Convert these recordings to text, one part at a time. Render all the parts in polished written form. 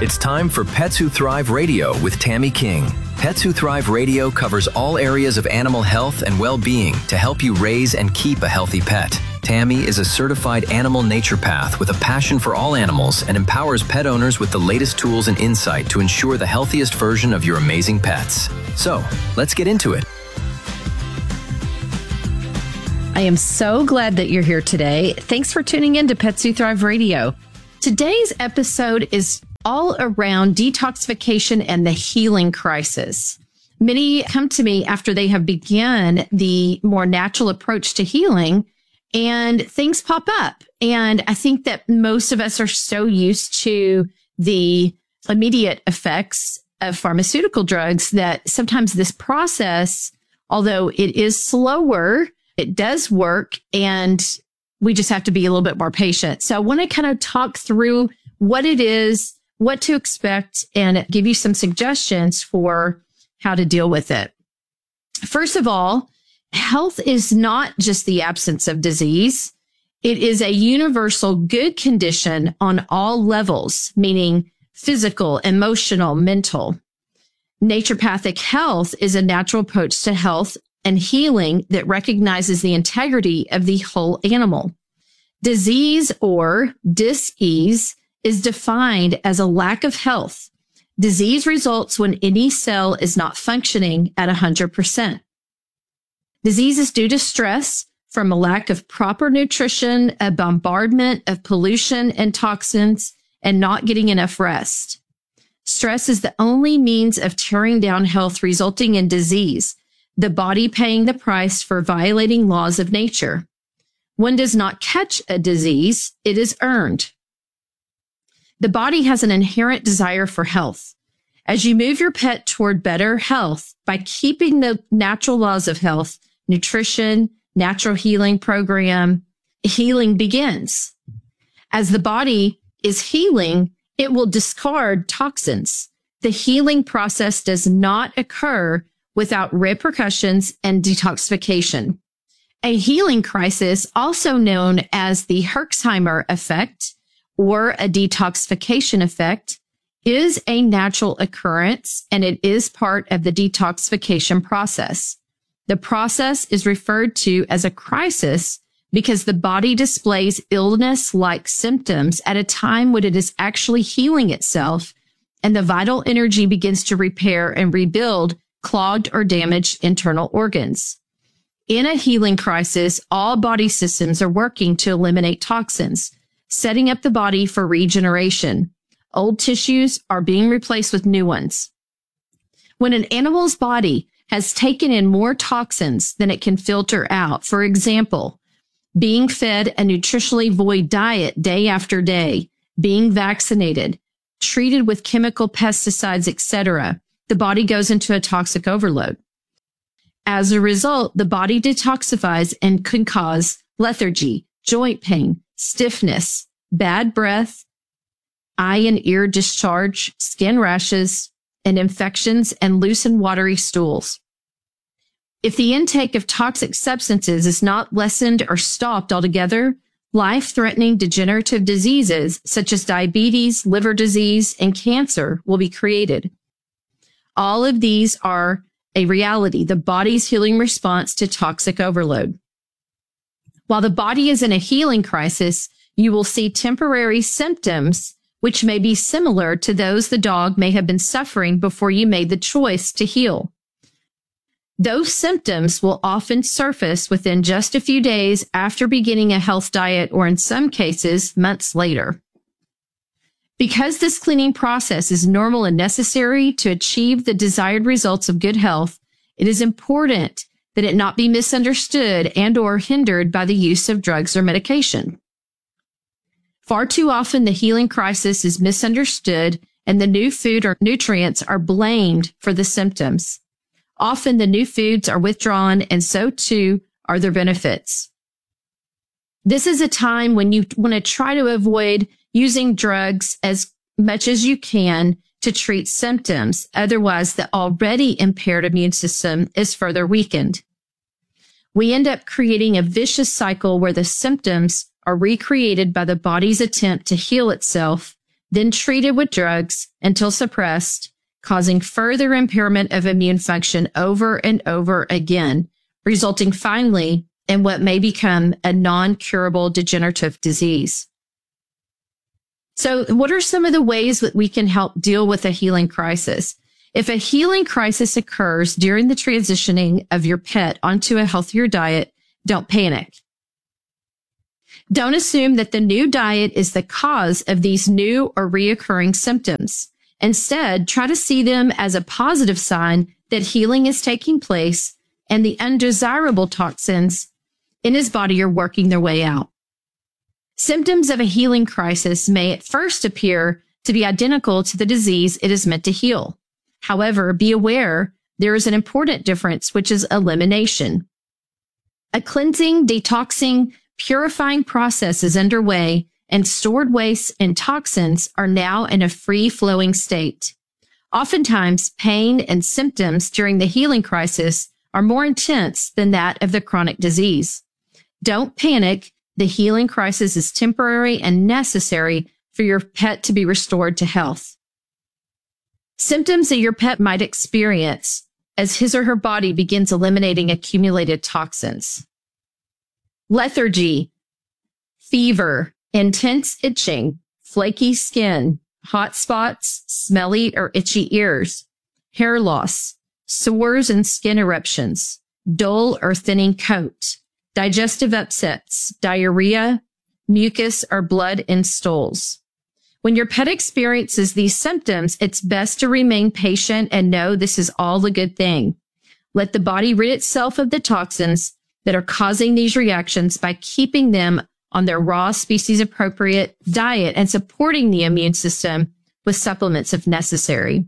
It's time for Pets Who Thrive Radio with Tammy King. Pets Who Thrive Radio covers all areas of animal health and well-being to help you raise and keep a healthy pet. Tammy is a certified animal naturopath with a passion for all animals and empowers pet owners with the latest tools and insight to ensure the healthiest version of your amazing pets. So, let's get into it. I am so glad that you're here today. Thanks for tuning in to Pets Who Thrive Radio. Today's episode is all around detoxification and the healing crisis. Many come to me after they have begun the more natural approach to healing, and things pop up. And I think that most of us are so used to the immediate effects of pharmaceutical drugs that sometimes this process, although it is slower, it does work, and we just have to be a little bit more patient. So I want to kind of talk through what it is, what to expect, and give you some suggestions for how to deal with it. First of all, health is not just the absence of disease. It is a universal good condition on all levels, meaning physical, emotional, mental. Naturopathic health is a natural approach to health and healing that recognizes the integrity of the whole animal. Disease or dis-ease is defined as a lack of health. Disease results when any cell is not functioning at 100%. Disease is due to stress from a lack of proper nutrition, a bombardment of pollution and toxins, and not getting enough rest. Stress is the only means of tearing down health, resulting in disease, the body paying the price for violating laws of nature. One does not catch a disease, it is earned. The body has an inherent desire for health. As you move your pet toward better health by keeping the natural laws of health, nutrition, natural healing program, healing begins. As the body is healing, it will discard toxins. The healing process does not occur without repercussions and detoxification. A healing crisis, also known as the Herxheimer effect or a detoxification effect, is a natural occurrence, and it is part of the detoxification process. The process is referred to as a crisis because the body displays illness-like symptoms at a time when it is actually healing itself, and the vital energy begins to repair and rebuild clogged or damaged internal organs. In a healing crisis, all body systems are working to eliminate toxins, setting up the body for regeneration. Old tissues are being replaced with new ones. When an animal's body has taken in more toxins than it can filter out, for example, being fed a nutritionally void diet day after day, being vaccinated, treated with chemical pesticides, etc., the body goes into a toxic overload. As a result, the body detoxifies and can cause lethargy, joint pain, stiffness, bad breath, eye and ear discharge, skin rashes, and infections, and loose and watery stools. If the intake of toxic substances is not lessened or stopped altogether, life-threatening degenerative diseases such as diabetes, liver disease, and cancer will be created. All of these are a reality, the body's healing response to toxic overload. While the body is in a healing crisis, you will see temporary symptoms which may be similar to those the dog may have been suffering before you made the choice to heal. Those symptoms will often surface within just a few days after beginning a health diet, or in some cases, months later. Because this cleaning process is normal and necessary to achieve the desired results of good health, it is important that it not be misunderstood and or hindered by the use of drugs or medication. Far too often, the healing crisis is misunderstood and the new food or nutrients are blamed for the symptoms. Often the new foods are withdrawn, and so too are their benefits. This is a time when you want to try to avoid using drugs as much as you can to treat symptoms. Otherwise, the already impaired immune system is further weakened. We end up creating a vicious cycle where the symptoms are recreated by the body's attempt to heal itself, then treated with drugs until suppressed, causing further impairment of immune function over and over again, resulting finally in what may become a non-curable degenerative disease. So what are some of the ways that we can help deal with a healing crisis? If a healing crisis occurs during the transitioning of your pet onto a healthier diet, don't panic. Don't assume that the new diet is the cause of these new or reoccurring symptoms. Instead, try to see them as a positive sign that healing is taking place and the undesirable toxins in his body are working their way out. Symptoms of a healing crisis may at first appear to be identical to the disease it is meant to heal. However, be aware there is an important difference, which is elimination. A cleansing, detoxing, purifying process is underway, and stored wastes and toxins are now in a free-flowing state. Oftentimes, pain and symptoms during the healing crisis are more intense than that of the chronic disease. Don't panic. The healing crisis is temporary and necessary for your pet to be restored to health. Symptoms that your pet might experience as his or her body begins eliminating accumulated toxins: lethargy, fever, intense itching, flaky skin, hot spots, smelly or itchy ears, hair loss, sores and skin eruptions, dull or thinning coat, digestive upsets, diarrhea, mucus or blood in stools. When your pet experiences these symptoms, it's best to remain patient and know this is all a good thing. Let the body rid itself of the toxins that are causing these reactions by keeping them on their raw species appropriate diet and supporting the immune system with supplements if necessary.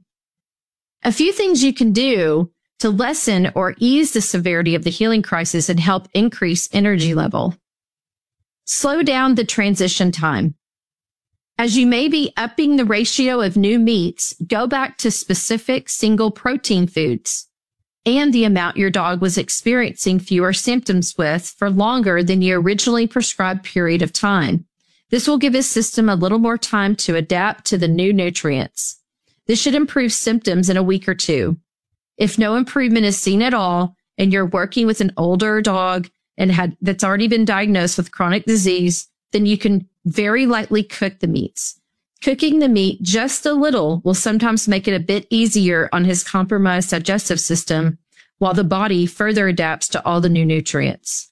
A few things you can do to lessen or ease the severity of the healing crisis and help increase energy level. Slow down the transition time. As you may be upping the ratio of new meats, go back to specific single protein foods and the amount your dog was experiencing fewer symptoms with for longer than your originally prescribed period of time. This will give his system a little more time to adapt to the new nutrients. This should improve symptoms in a week or two. If no improvement is seen at all and you're working with an older dog and that's already been diagnosed with chronic disease, then you can very lightly cook the meats. Cooking the meat just a little will sometimes make it a bit easier on his compromised digestive system while the body further adapts to all the new nutrients.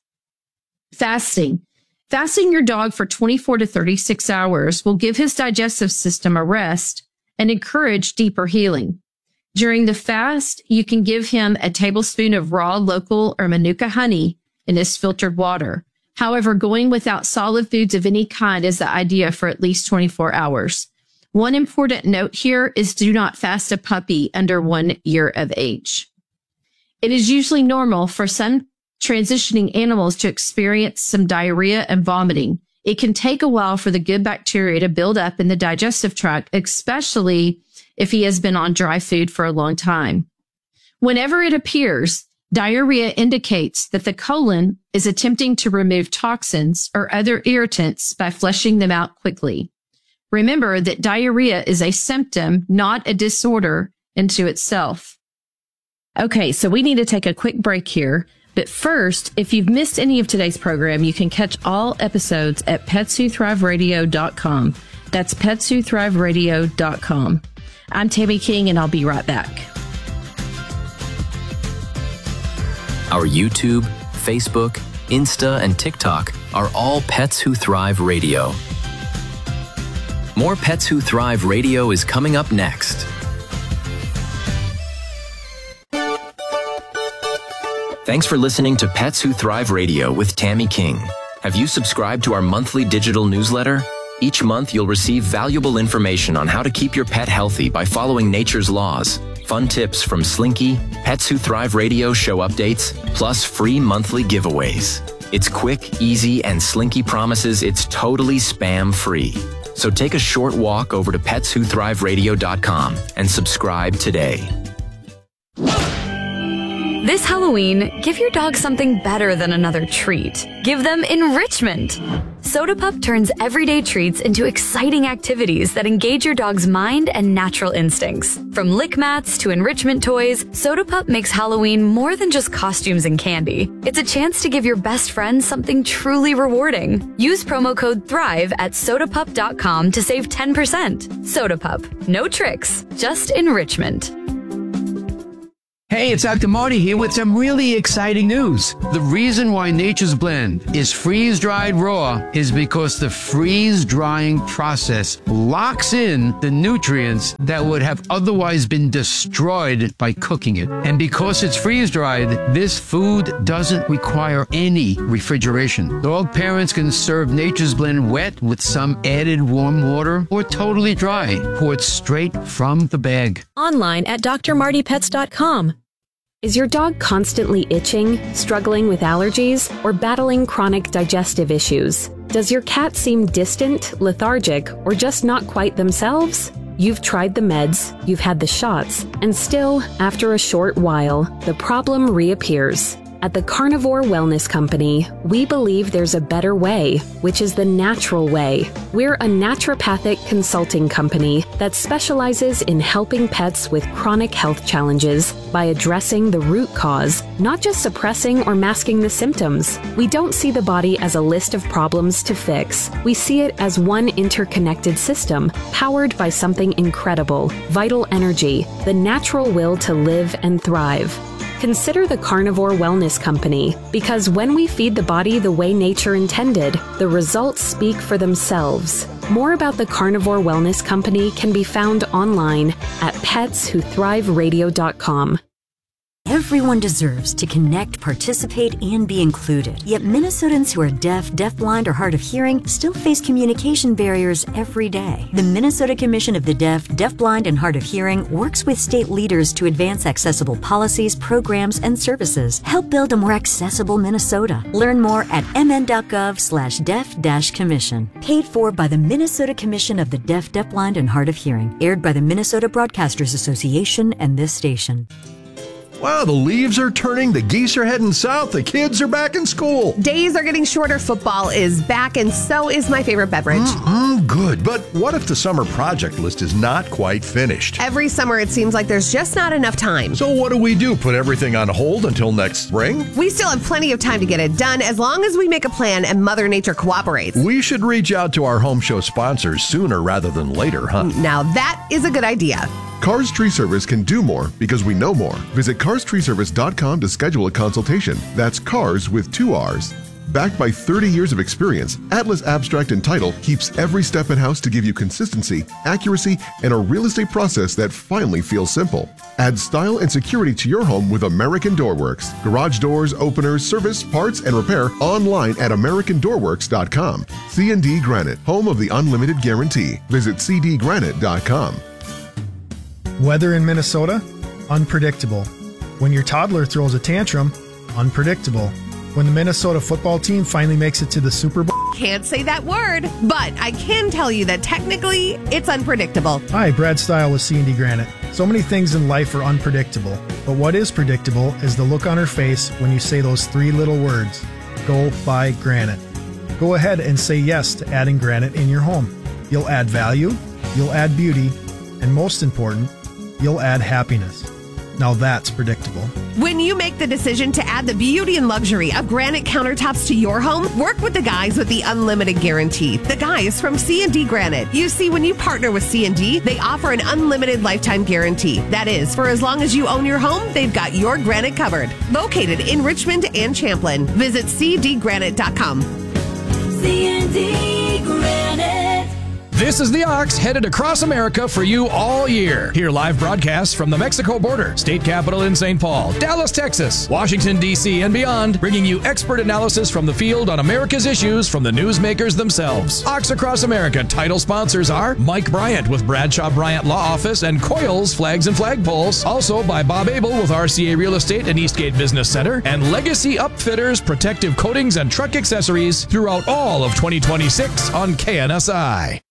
Fasting. Fasting your dog for 24 to 36 hours will give his digestive system a rest and encourage deeper healing. During the fast, you can give him a tablespoon of raw, local, or Manuka honey in his filtered water. However, going without solid foods of any kind is the idea for at least 24 hours. One important note here is do not fast a puppy under 1 year of age. It is usually normal for some transitioning animals to experience some diarrhea and vomiting. It can take a while for the good bacteria to build up in the digestive tract, especially if he has been on dry food for a long time. Whenever it appears, diarrhea indicates that the colon is attempting to remove toxins or other irritants by flushing them out quickly. Remember that diarrhea is a symptom, not a disorder into itself. Okay, so we need to take a quick break here. But first, if you've missed any of today's program, you can catch all episodes at PetsWhoThriveRadio.com. That's PetsWhoThriveRadio.com. I'm Tammy King, and I'll be right back. Our YouTube, Facebook, Insta, and TikTok are all Pets Who Thrive Radio. More Pets Who Thrive Radio is coming up next. Thanks for listening to Pets Who Thrive Radio with Tammy King. Have you subscribed to our monthly digital newsletter? Each month, you'll receive valuable information on how to keep your pet healthy by following nature's laws. Fun tips from Slinky, Pets Who Thrive Radio show updates, plus free monthly giveaways. It's quick, easy, and Slinky promises it's totally spam-free. So take a short walk over to PetsWhoThriveRadio.com and subscribe today. This Halloween, give your dog something better than another treat. Give them enrichment. Soda Pup turns everyday treats into exciting activities that engage your dog's mind and natural instincts. From lick mats to enrichment toys, Soda Pup makes Halloween more than just costumes and candy. It's a chance to give your best friend something truly rewarding. Use promo code THRIVE at sodapup.com to save 10%. Soda Pup. No tricks, just enrichment. Hey, it's Dr. Marty here with some really exciting news. The reason why Nature's Blend is freeze-dried raw is because the freeze-drying process locks in the nutrients that would have otherwise been destroyed by cooking it. And because it's freeze-dried, this food doesn't require any refrigeration. Dog parents can serve Nature's Blend wet with some added warm water or totally dry, poured straight from the bag. Online at drmartypets.com. Is your dog constantly itching, struggling with allergies, or battling chronic digestive issues? Does your cat seem distant, lethargic, or just not quite themselves? You've tried the meds, you've had the shots, and still, after a short while, the problem reappears. At the Carnivore Wellness Company, we believe there's a better way, which is the natural way. We're a naturopathic consulting company that specializes in helping pets with chronic health challenges by addressing the root cause, not just suppressing or masking the symptoms. We don't see the body as a list of problems to fix. We see it as one interconnected system, powered by something incredible, vital energy, the natural will to live and thrive. Consider the Carnivore Wellness Company, because when we feed the body the way nature intended, the results speak for themselves. More about the Carnivore Wellness Company can be found online at petswhothriveradio.com. Everyone deserves to connect, participate, and be included. Yet Minnesotans who are deaf, deafblind, or hard of hearing still face communication barriers every day. The Minnesota Commission of the Deaf, Deafblind, and Hard of Hearing works with state leaders to advance accessible policies, programs, and services. Help build a more accessible Minnesota. Learn more at mn.gov/deaf-commission. Paid for by the Minnesota Commission of the Deaf, Deafblind, and Hard of Hearing. Aired by the Minnesota Broadcasters Association and this station. Wow, the leaves are turning, the geese are heading south, the kids are back in school. Days are getting shorter, football is back, and so is my favorite beverage. Good. But what if the summer project list is not quite finished? Every summer it seems like there's just not enough time. So what do? Put everything on hold until next spring? We still have plenty of time to get it done as long as we make a plan and Mother Nature cooperates. We should reach out to our home show sponsors sooner rather than later, huh? Now that is a good idea. Cars Tree Service can do more because we know more. Visit carstreeservice.com to schedule a consultation. That's cars with 2 R's. Backed by 30 years of experience, Atlas Abstract and Title keeps every step in-house to give you consistency, accuracy, and a real estate process that finally feels simple. Add style and security to your home with American Doorworks. Garage doors, openers, service, parts, and repair online at AmericanDoorworks.com. C&D Granite, home of the unlimited guarantee. Visit cdgranite.com. Weather in Minnesota? Unpredictable. When your toddler throws a tantrum? Unpredictable. When the Minnesota football team finally makes it to the Super Bowl? Can't say that word, but I can tell you that technically it's unpredictable. Hi, Brad Stile with C&D Granite. So many things in life are unpredictable, but what is predictable is the look on her face when you say those 3 little words, go buy granite. Go ahead and say yes to adding granite in your home. You'll add value, you'll add beauty, and most important, you'll add happiness. Now that's predictable. When you make the decision to add the beauty and luxury of granite countertops to your home, work with the guys with the unlimited guarantee. The guys from C&D Granite. You see, when you partner with C&D, they offer an unlimited lifetime guarantee. That is, for as long as you own your home, they've got your granite covered. Located in Richmond and Champlin. Visit cdgranite.com. C&D Granite. This is the Ox headed across America for you all year. Hear live broadcasts from the Mexico border, state capital in St. Paul, Dallas, Texas, Washington, D.C., and beyond, bringing you expert analysis from the field on America's issues from the newsmakers themselves. Ox Across America title sponsors are Mike Bryant with Bradshaw Bryant Law Office and Coils Flags and Flagpoles. Also by Bob Abel with RCA Real Estate and Eastgate Business Center, and Legacy Upfitters, protective coatings and truck accessories throughout all of 2026 on KNSI.